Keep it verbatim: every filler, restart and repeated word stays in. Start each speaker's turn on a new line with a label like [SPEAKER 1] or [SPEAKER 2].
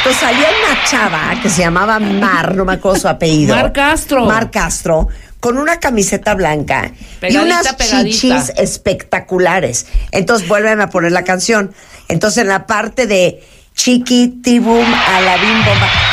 [SPEAKER 1] Entonces salía una chava que se llamaba Mar, no me acuerdo su apellido.
[SPEAKER 2] Mar Castro.
[SPEAKER 1] Mar Castro, con una camiseta blanca
[SPEAKER 2] Pegadita,
[SPEAKER 1] y unas
[SPEAKER 2] pegadita.
[SPEAKER 1] chichis espectaculares. Entonces vuelven a poner la canción. Entonces en la parte de Chiqui, Tibum, Alabim, Bomba,